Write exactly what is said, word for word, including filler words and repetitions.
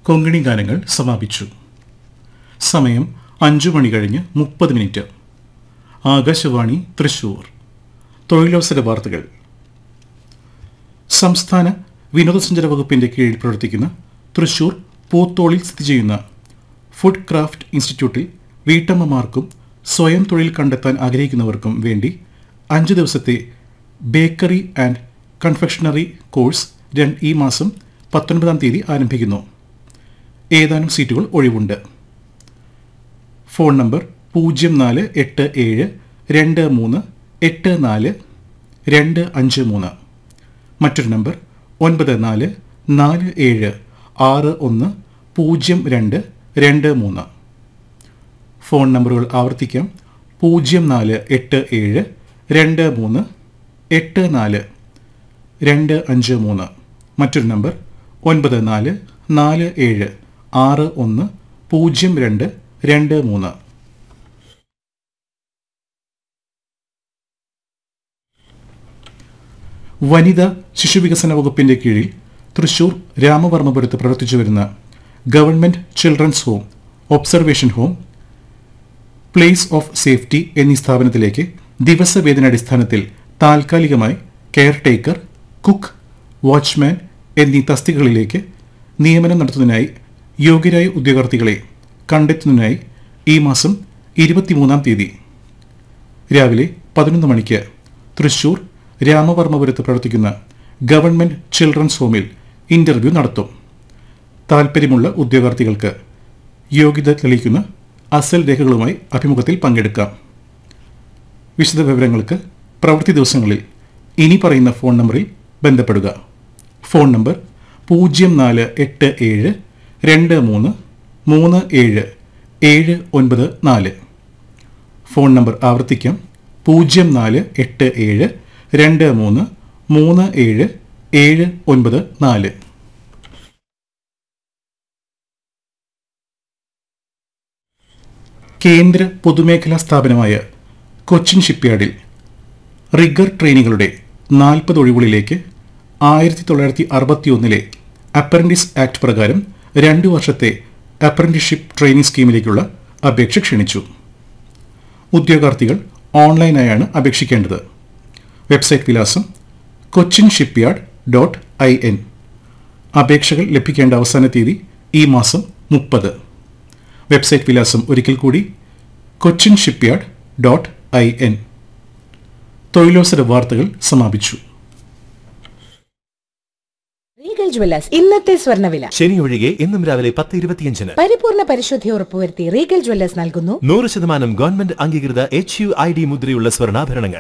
കൊങ്കണി ഗാനങ്ങൾ സമാപിച്ചു. സമയം അഞ്ചു മണി കഴിഞ്ഞ് മുപ്പത് മിനിറ്റ്. ആകാശവാണി തൃശൂർ. തൊഴിലവസര വാർത്തകൾ. സംസ്ഥാന വിനോദസഞ്ചാര വകുപ്പിന്റെ കീഴിൽ പ്രവർത്തിക്കുന്ന തൃശൂർ പൂത്തോളിൽ സ്ഥിതി ചെയ്യുന്ന ഫുഡ് ക്രാഫ്റ്റ് ഇൻസ്റ്റിറ്റ്യൂട്ടിൽ വീട്ടമ്മമാർക്കും സ്വയം തൊഴിൽ കണ്ടെത്താൻ ആഗ്രഹിക്കുന്നവർക്കും വേണ്ടി അഞ്ച് ദിവസത്തെ ബേക്കറി ആൻഡ് കൺഫെക്ഷണറി കോഴ്സ് ഈ മാസം പത്തൊൻപതാം തീയതി ആരംഭിക്കുന്നു. ഏതാനും സീറ്റുകൾ ഒഴിവുണ്ട്. ഫോൺ നമ്പർ പൂജ്യം നാല് എട്ട് ഏഴ് രണ്ട് മൂന്ന് എട്ട് നാല് രണ്ട് അഞ്ച് മൂന്ന്. മറ്റൊരു നമ്പർ ഒൻപത് നാല് നാല് ഏഴ് ആറ് ഒന്ന് പൂജ്യം രണ്ട് രണ്ട് മൂന്ന്. ഫോൺ നമ്പറുകൾ ആവർത്തിക്കാം. പൂജ്യം നാല് എട്ട് ഏഴ് രണ്ട് മൂന്ന് എട്ട് നാല് രണ്ട് അഞ്ച് മൂന്ന്. മറ്റൊരു നമ്പർ ഒൻപത് നാല് നാല് ഏഴ് ആറ് ഒന്ന് പൂജ്യം രണ്ട് രണ്ട് മൂന്ന്. വനിതാ ശിശുവികസന വകുപ്പിന്റെ കീഴിൽ തൃശൂർ രാമവർമ്മപുരത്ത് പ്രവർത്തിച്ചു വരുന്ന government children's home, observation home, place of safety എന്നീ സ്ഥാപനത്തിലേക്ക് ദിവസവേതനാടിസ്ഥാനത്തിൽ താൽക്കാലികമായി കെയർ ടേക്കർ, കുക്ക്, വാച്ച്മാൻ എന്നീ തസ്തികകളിലേക്ക് നിയമനം നടത്തുന്നതിനായി യോഗ്യരായ ഉദ്യോഗാർത്ഥികളെ കണ്ടെത്തുന്നതിനായി ഈ മാസം ഇരുപത്തിമൂന്നാം തീയതി രാവിലെ പതിനൊന്ന് മണിക്ക് തൃശൂർ രാമവർമ്മപുരത്ത് പ്രവർത്തിക്കുന്ന ഗവൺമെന്റ് ചിൽഡ്രൻസ് ഹോമിൽ ഇന്റർവ്യൂ നടത്തും. താൽപ്പര്യമുള്ള ഉദ്യോഗാർത്ഥികൾക്ക് യോഗ്യത തെളിയിക്കുന്ന അസൽ രേഖകളുമായി അഭിമുഖത്തിൽ പങ്കെടുക്കാം. വിശദവിവരങ്ങൾക്ക് പ്രവൃത്തി ദിവസങ്ങളിൽ ഇനി പറയുന്ന ഫോൺ നമ്പറിൽ ബന്ധപ്പെടുക. ഫോൺ നമ്പർ പൂജ്യം നാല് എട്ട് ഏഴ് രണ്ട് മൂന്ന് മൂന്ന് ഏഴ് ഏഴ് ഒൻപത് നാല്. ഫോൺ നമ്പർ ആവർത്തിക്കാം. പൂജ്യം നാല് എട്ട് ഏഴ് രണ്ട് മൂന്ന് മൂന്ന് ഏഴ് ഏഴ് ഒൻപത് നാല്. കേന്ദ്ര പൊതുമേഖലാ സ്ഥാപനമായ കൊച്ചിൻ ഷിപ്പ്യാർഡിൽ റിഗർ ട്രെയിനികളുടെ നാൽപ്പത് ഒഴിവുകളിലേക്ക് ആയിരത്തി തൊള്ളായിരത്തി അറുപത്തി ഒന്നിലെ അപ്രന്റീസ് ആക്ട് പ്രകാരം രണ്ടു വർഷത്തെ അപ്രന്റീസ്ഷിപ്പ് ട്രെയിനിങ് സ്കീമിലേക്കുള്ള അപേക്ഷ ക്ഷണിച്ചു. ഉദ്യോഗാർത്ഥികൾ ഓൺലൈനായാണ് അപേക്ഷിക്കേണ്ടത്. വെബ്സൈറ്റ് വിലാസം Cochin shipyard dot I N. അപേക്ഷകൾ ലഭിക്കേണ്ട അവസാന തീയതി ഈ മാസം മുപ്പത്. വെബ്സൈറ്റ് വിലാസം ഒരിക്കൽ കൂടി Cochin shipyard dot I N. തൊഴിലവസര വാർത്തകൾ സമാപിച്ചു. റീഗൽ ജ്വല്ലേഴ്സ് ഇന്നത്തെ സ്വർണ്ണവില. ശനി ഒഴികെ ഇന്നും രാവിലെ പത്ത് ഇരുപത്തിയഞ്ചിന് പരിപൂർണ പരിശുദ്ധി ഉറപ്പുവരുത്തി റീഗൽ ജ്വല്ലേഴ്സ് നൽകുന്നു നൂറ് ശതമാനം ഗവൺമെന്റ് അംഗീകൃത എച്ച് യു ഐ ഡി മുദ്രയുള്ള സ്വർണ്ണാഭരണങ്ങൾ.